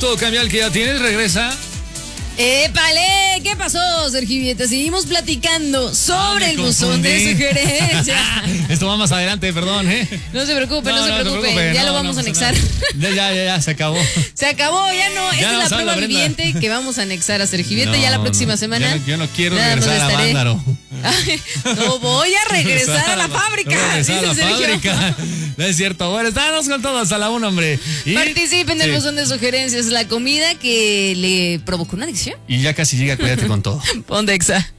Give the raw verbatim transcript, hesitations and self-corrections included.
Todo cambia el que ya tienes, regresa. ¡Épale! ¿Qué pasó, Sergivieta? Seguimos platicando sobre ah, el buzón de sugerencias. Esto va más adelante, perdón, ¿eh? No se preocupe, no, no, no se preocupe. preocupe. Ya no, lo vamos no, a anexar. Ya, ya, ya, ya, se acabó. Se acabó, ya no. Ya Esa no es la prueba la viviente que vamos a anexar a Sergivieta no, ya la próxima no, semana. Yo no, yo no quiero regresar a Vándaro. No voy a regresar a la fábrica. Regresar a la Sergio. fábrica. No es cierto. Bueno, estábamos con todo hasta la una, hombre. Y, Participen del sí. buzón de sugerencias. La comida que le provocó una adicción. Y ya casi llega, cuídate con todo. Ponte Exa.